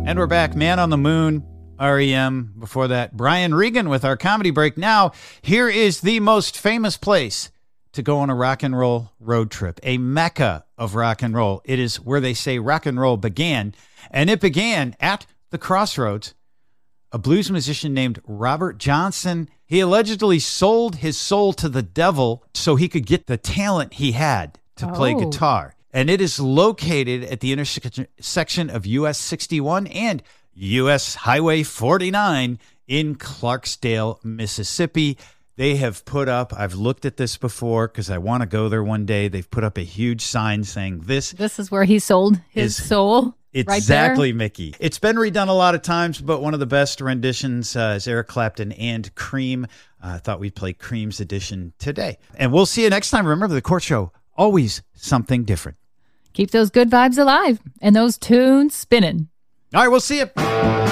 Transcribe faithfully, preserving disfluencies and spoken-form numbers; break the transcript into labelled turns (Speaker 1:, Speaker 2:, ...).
Speaker 1: And we're back. Man on the Moon, R E M. Before that, Brian Regan with our comedy break. Now, here is the most famous place to go on a rock and roll road trip, a mecca of rock and roll. It is where they say rock and roll began, and it began at the Crossroads. A blues musician named Robert Johnson. He allegedly sold his soul to the devil so he could get the talent he had to play
Speaker 2: Oh.
Speaker 1: guitar. And it is located at the intersection of U S sixty-one and U S Highway forty-nine in Clarksdale, Mississippi. They have put up, I've looked at this before because I want to go there one day. They've put up a huge sign saying this.
Speaker 2: This is where he sold his
Speaker 1: Is-
Speaker 2: soul.
Speaker 1: Exactly,
Speaker 2: right
Speaker 1: Mickey. It's been redone a lot of times, but one of the best renditions uh, is Eric Clapton and Cream. I uh, thought we'd play Cream's edition today. And we'll see you next time. Remember, the Court Show, always something different.
Speaker 2: Keep those good vibes alive and those tunes spinning.
Speaker 1: All right, we'll see you.